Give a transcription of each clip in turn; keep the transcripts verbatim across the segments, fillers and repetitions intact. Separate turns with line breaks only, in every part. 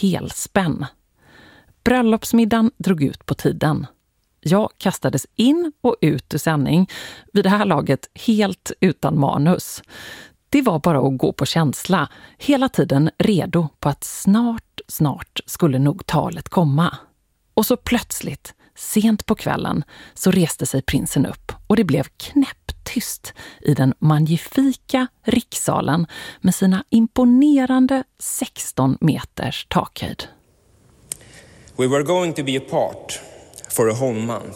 helspänn. Bröllopsmiddagen drog ut på tiden. Jag kastades in och ut ur sändning, vid det här laget helt utan manus. Det var bara att gå på känsla, hela tiden redo på att snart, snart skulle nog talet komma. Och så plötsligt, sent på kvällen, så reste sig prinsen upp och det blev knäpptyst i den magnifika rikssalen med sina imponerande sexton meters takhöjd.
We were going to be apart for a whole month.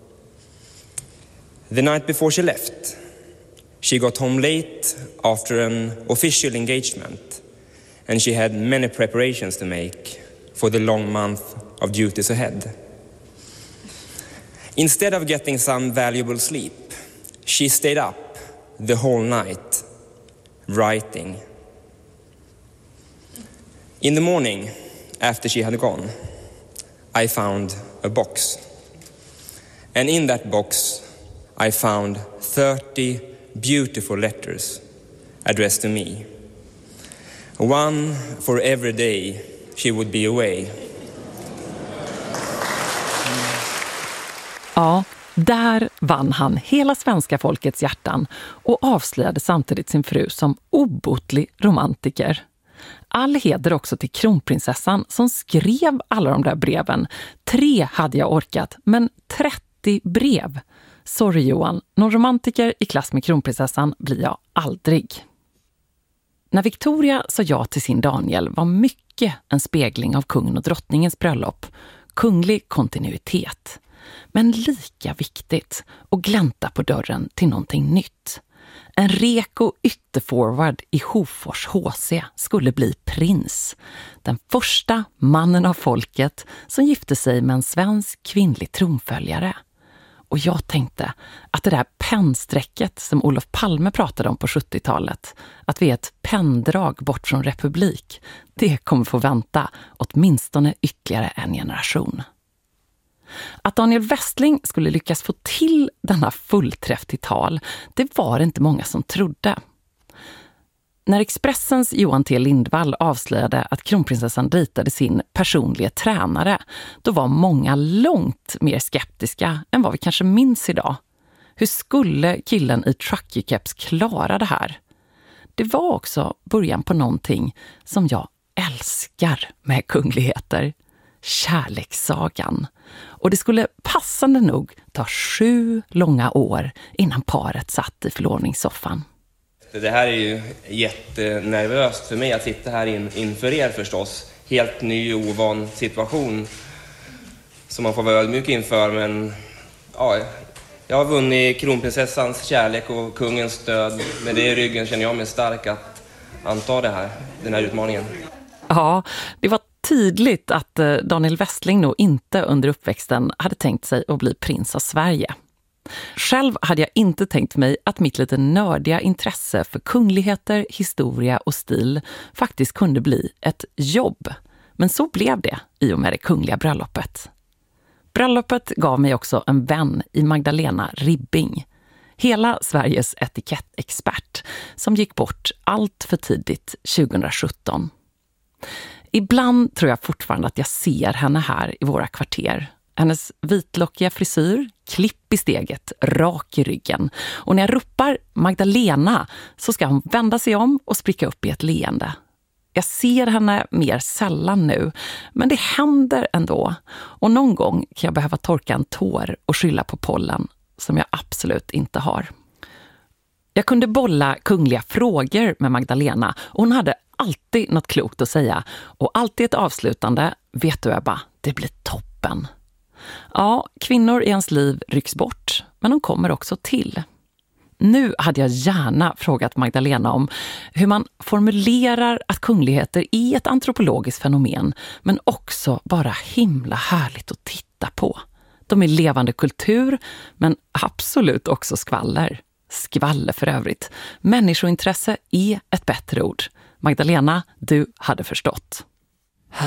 The night before she left, she got home late after an official engagement, and she had many preparations to make for the long month of duties ahead. Instead of getting some valuable sleep, she stayed up the whole night, writing. In the morning, after she had gone, I found a box. And in that box, I found thirty beautiful letters addressed to me. One for every day she would be away.
Ja, där vann han hela svenska folkets hjärtan och avslöjade samtidigt sin fru som obotlig romantiker. All heder också till kronprinsessan som skrev alla de där breven. Tre hade jag orkat, men trettio brev. Sorry Johan, någon romantiker i klass med kronprinsessan blir jag aldrig. När Victoria sa ja till sin Daniel var mycket en spegling av kungen och drottningens bröllop. Kunglig kontinuitet. Men lika viktigt att glänta på dörren till någonting nytt. En reko ytterforward i Hofors H C skulle bli prins. Den första mannen av folket som gifte sig med en svensk kvinnlig tronföljare. Och jag tänkte att det där pennsträcket som Olof Palme pratade om på sjuttiotalet, att vi är ett penndrag bort från republik, det kommer få vänta åtminstone ytterligare en generation. Att Daniel Westling skulle lyckas få till denna fullträff till tal, det var inte många som trodde. När Expressens Johan T. Lindvall avslöjade att kronprinsessan dejtade sin personliga tränare, då var många långt mer skeptiska än vad vi kanske minns idag. Hur skulle killen i truckerkeps klara det här? Det var också början på någonting som jag älskar med kungligheter. Kärlekssagan. Och det skulle passande nog ta sju långa år innan paret satt i förlovningssoffan.
Det här är ju jättenervöst för mig att sitta här in, inför er förstås. Helt ny och ovan situation som man får vara ödmjuk inför. Men ja, jag har vunnit kronprinsessans kärlek och kungens stöd. Med det i ryggen känner jag mig stark att anta det här, den här utmaningen.
Ja, det var tydligt att Daniel Westling nog inte under uppväxten hade tänkt sig att bli prins av Sverige. Själv hade jag inte tänkt mig att mitt lite nördiga intresse för kungligheter, historia och stil faktiskt kunde bli ett jobb. Men så blev det i och med det kungliga bröllopet. Bröllopet gav mig också en vän i Magdalena Ribbing. Hela Sveriges etikettexpert som gick bort allt för tidigt tjugosjutton. Ibland tror jag fortfarande att jag ser henne här i våra kvarter. Hennes vitlockiga frisyr, klipp i steget, rak i ryggen. Och när jag ropar Magdalena så ska hon vända sig om och spricka upp i ett leende. Jag ser henne mer sällan nu, men det händer ändå. Och någon gång kan jag behöva torka en tår och skylla på pollen, som jag absolut inte har. Jag kunde bolla kungliga frågor med Magdalena och hon hade alltid något klokt att säga. Och alltid ett avslutande, vet du Ebba, det blir toppen. Ja, kvinnor i ens liv rycks bort, men de kommer också till. Nu hade jag gärna frågat Magdalena om hur man formulerar att kungligheter är ett antropologiskt fenomen, men också bara himla härligt att titta på. De är levande kultur, men absolut också skvaller. Skvaller för övrigt. Människointresse är ett bättre ord. Magdalena, du hade förstått.